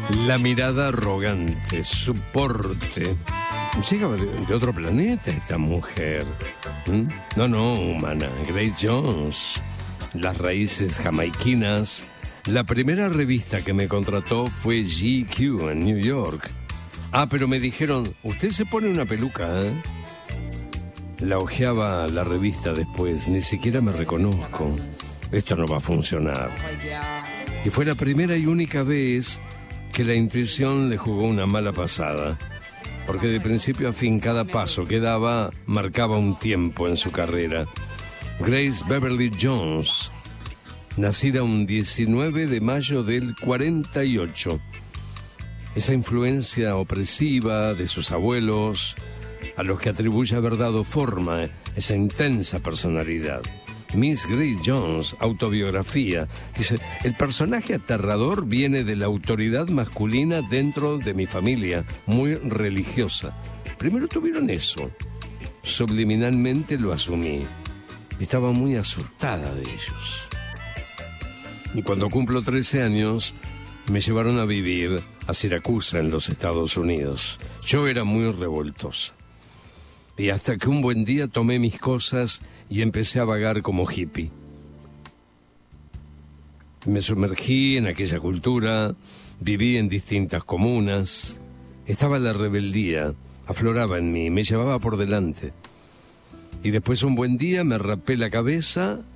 La mirada arrogante, su porte. Llegaba de otro planeta esta mujer. No, humana. Grace Jones. Las raíces jamaiquinas. La primera revista que me contrató fue GQ en New York. Pero me dijeron, usted se pone una peluca, ¿eh? La hojeaba la revista después, ni siquiera me reconozco. Esto no va a funcionar. Y fue la primera y única vez que la intuición le jugó una mala pasada, porque de principio a fin cada paso que daba marcaba un tiempo en su carrera. Grace Beverly Jones, nacida un 19 de mayo del 48. Esa influencia opresiva de sus abuelos, a los que atribuye haber dado forma esa intensa personalidad. Miss Grace Jones, autobiografía, dice: el personaje aterrador viene de la autoridad masculina dentro de mi familia, muy religiosa. Primero tuvieron eso, subliminalmente lo asumí. Estaba muy asustada de ellos. Y cuando cumplo 13 años, me llevaron a vivir a Siracusa, en los Estados Unidos. Yo era muy revoltosa. Y hasta que un buen día tomé mis cosas y empecé a vagar como hippie. Me sumergí en aquella cultura, viví en distintas comunas. Estaba la rebeldía, afloraba en mí, me llevaba por delante. Y después un buen día me rapé la cabeza